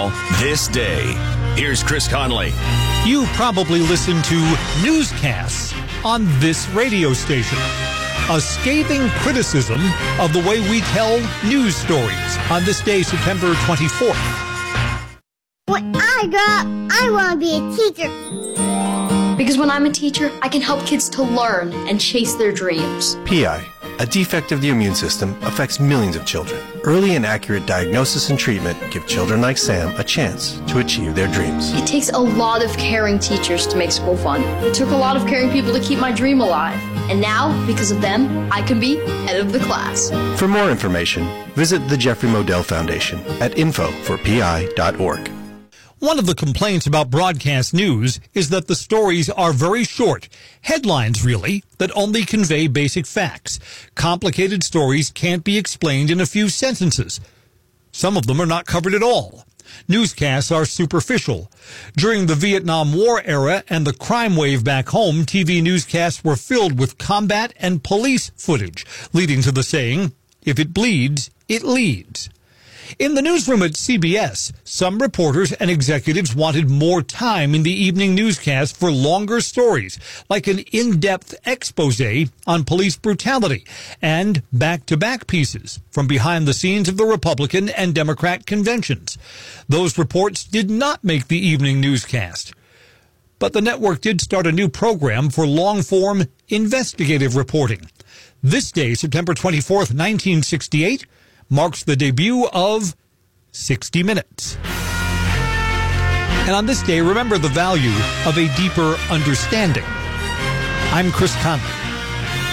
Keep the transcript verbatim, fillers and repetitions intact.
Now, this day. Here's Chris Conley. You probably listen to newscasts on this radio station. A scathing criticism of the way we tell news stories on this day, September twenty-fourth. When I grow up, I want to be a teacher. Because when I'm a teacher, I can help kids to learn and chase their dreams. P I, a defect of the immune system, affects millions of children. Early and accurate diagnosis and treatment give children like Sam a chance to achieve their dreams. It takes a lot of caring teachers to make school fun. It took a lot of caring people to keep my dream alive. And now, because of them, I can be head of the class. For more information, visit the Jeffrey Modell Foundation at info for p i dot org. One of the complaints about broadcast news is that the stories are very short. Headlines, really, that only convey basic facts. Complicated stories can't be explained in a few sentences. Some of them are not covered at all. Newscasts are superficial. During the Vietnam War era and the crime wave back home, T V newscasts were filled with combat and police footage, leading to the saying, if it bleeds, it leads. In the newsroom at C B S, some reporters and executives wanted more time in the evening newscast for longer stories, like an in-depth expose on police brutality, and back-to-back pieces from behind the scenes of the Republican and Democrat conventions. Those reports did not make the evening newscast. But the network did start a new program for long-form investigative reporting. This day, September twenty-fourth, nineteen sixty-eight, marks the debut of sixty minutes. And on this day, remember the value of a deeper understanding. I'm Chris Conley.